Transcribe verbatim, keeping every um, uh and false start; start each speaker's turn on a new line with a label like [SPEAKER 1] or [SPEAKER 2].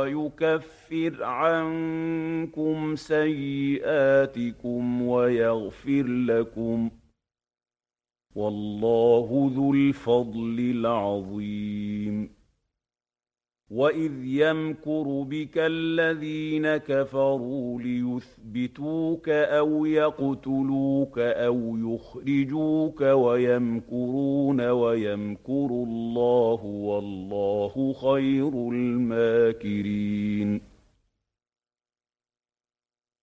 [SPEAKER 1] ويكفر عنكم سيئاتكم ويغفر لكم، والله ذو الفضل العظيم. وإذ يمكر بك الذين كفروا ليثبتوك أو يقتلوك أو يخرجوك ويمكرون ويمكر الله والله خير الماكرين.